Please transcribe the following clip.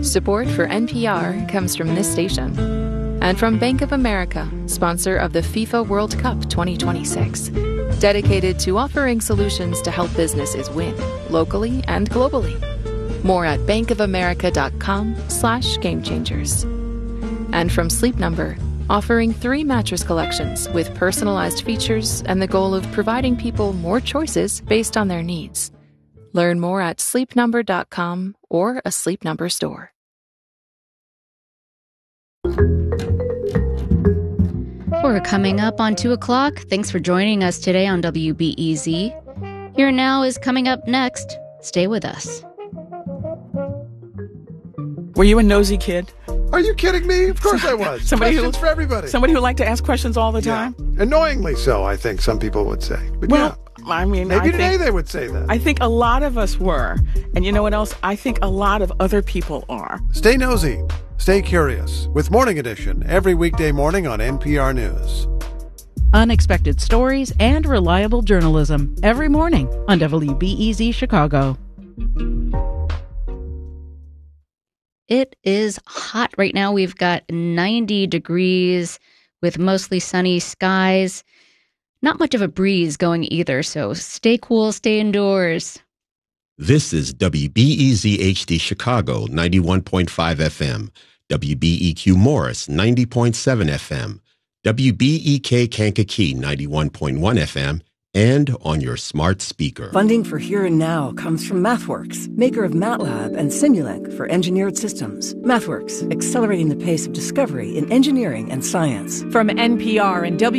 Support for NPR comes from this station and from Bank of America, sponsor of the FIFA World Cup 2026, dedicated to offering solutions to help businesses win locally and globally. More at bankofamerica.com/gamechangers. And from Sleep Number, offering 3 mattress collections with personalized features and the goal of providing people more choices based on their needs. Learn more at sleepnumber.com or a Sleep Number store. We're coming up on 2 o'clock. Thanks for joining us today on WBEZ. Here Now is coming up next. Stay with us. Were you a nosy kid? Are you kidding me? Of course I was. Questions for everybody. Somebody who liked to ask questions all the time? Yeah. Annoyingly so, I think some people would say. But well, I mean, maybe today they would say that. I think a lot of us were. And you know what else? I think a lot of other people are. Stay nosy. Stay curious with Morning Edition every weekday morning on NPR News. Unexpected stories and reliable journalism every morning on WBEZ Chicago. It is hot right now. We've got 90 degrees with mostly sunny skies. Not much of a breeze going either, so stay cool, stay indoors. This is WBEZ HD Chicago, 91.5 FM, WBEQ Morris, 90.7 FM, WBEK Kankakee, 91.1 FM, and on your smart speaker. Funding for Here and Now comes from MathWorks, maker of MATLAB and Simulink for engineered systems. MathWorks, accelerating the pace of discovery in engineering and science. From NPR and